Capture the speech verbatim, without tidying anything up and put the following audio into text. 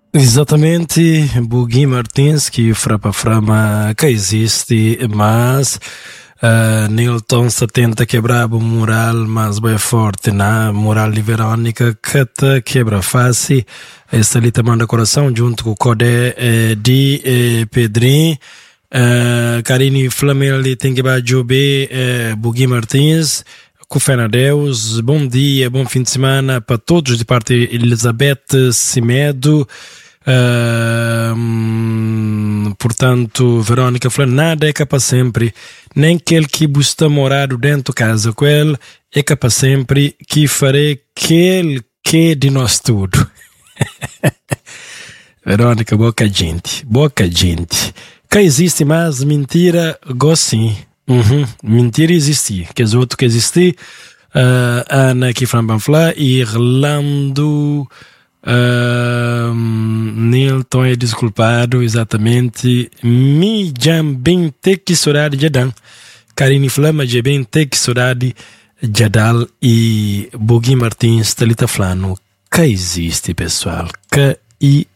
Exatamente, Bugi Martins que frapa frama que existe, mas uh, Nilton se tenta quebrar o moral, mas bem forte na moral de Verônica que te quebra face. Esta ali te manda coração junto com o Codé eh, de eh, Pedrinho. Uh, Karine Flamel tem que baixar eh, Bugi Martins. Com fé na Deus, bom dia, bom fim de semana para todos de parte de Elizabeth Simedo. Uh, hum, portanto, Verônica falou, nada é capaz sempre, nem aquele que busca morar dentro de casa com ele, é capaz sempre que farei aquele que de nós tudo. Verônica, boca gente, boca gente. Que existe mais mentira, gostinho. Uhum. Mentira existe, que os outros que existem, uh, Ana aqui Flambanfla, Irlando, uh, Nilton é desculpado, exatamente, mi jam bem te que saudade Jadal, Karine Flama já bem te que saudade Jadal e Bugi Martins Talita Flano, que existe pessoal, que